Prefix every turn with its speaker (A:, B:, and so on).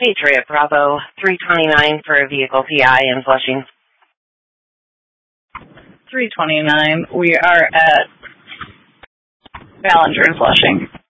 A: Patriot Bravo 329 for a vehicle PI in Flushing.
B: 329, we are at Ballinger in Flushing.